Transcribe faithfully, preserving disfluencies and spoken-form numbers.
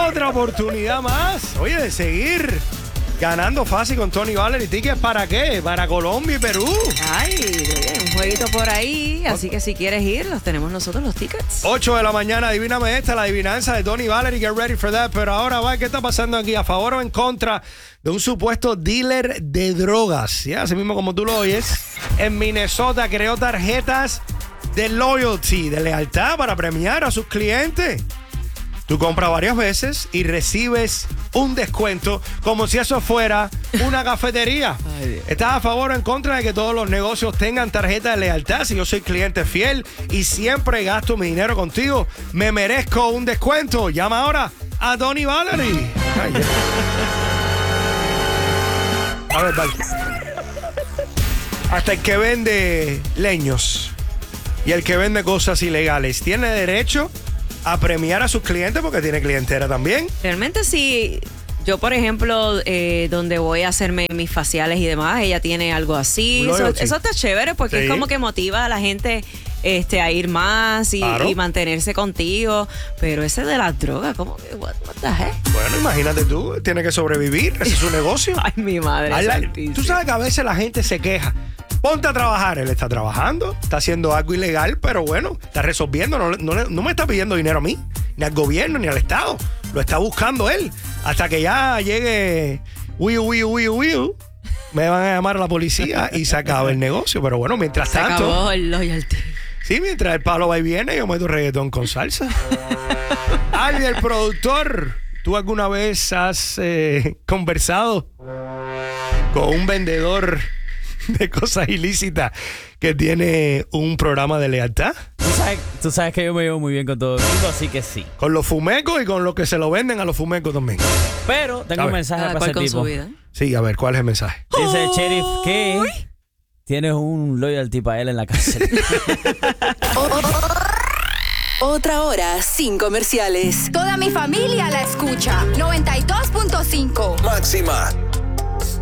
Otra oportunidad más, oye, de seguir ganando fácil con Tony Valery. ¿Tickets para qué? Para Colombia y Perú. Ay, oye, un jueguito por ahí. Así que si quieres ir, los tenemos nosotros, los tickets. ocho de la mañana, adivíname esta, la adivinanza de Tony Valery. Get ready for that. Pero ahora va, ¿qué está pasando aquí? ¿A favor o en contra de un supuesto dealer de drogas? Ya, así mismo como tú lo oyes. En Minnesota creó tarjetas de loyalty, de lealtad, para premiar a sus clientes. Tú compras varias veces y recibes un descuento como si eso fuera una cafetería. Ay, ¿estás a favor o en contra de que todos los negocios tengan tarjeta de lealtad? Si yo soy cliente fiel y siempre gasto mi dinero contigo, me merezco un descuento. Llama ahora a Tony Valery. Ay, yeah. A ver, vale. Hasta el que vende leños y el que vende cosas ilegales tiene derecho a premiar a sus clientes porque tiene clientela también. Realmente sí. Yo, por ejemplo, eh, donde voy a hacerme mis faciales y demás, ella tiene algo así. Eso, eso está chévere porque sí, es como que motiva a la gente este, a ir más y, claro, y mantenerse contigo. Pero ese de las drogas, ¿cómo que? What, what the heck? Bueno, imagínate tú, tiene que sobrevivir, ese es su negocio. Ay, mi madre. La, tú sabes que a veces la gente se queja. Ponte a trabajar. Él está trabajando, está haciendo algo ilegal, pero bueno, está resolviendo. No, no, no me está pidiendo dinero a mí, ni al gobierno, ni al Estado. Lo está buscando él. Hasta que ya llegue Wiu, Wiu, Wiu, Wiu, me van a llamar a la policía y se acaba el negocio. Pero bueno, mientras se tanto... Se acabó el loyalty. Sí, mientras el palo va y viene, yo meto reggaetón con salsa. Aldi, el productor, ¿tú alguna vez has eh, conversado con un vendedor de cosas ilícitas que tiene un programa de lealtad? ¿Tú sabes, tú sabes que yo me llevo muy bien con todo el mundo, así que sí. Con los fumecos y con los que se lo venden a los fumecos también. Pero tengo un mensaje Cada para ese con tipo. Su vida. Sí, a ver, ¿cuál es el mensaje? Dice el sheriff que tienes un loyalty para él en la cárcel. Otra hora sin comerciales. Toda mi familia la escucha. noventa y dos punto cinco. Máxima.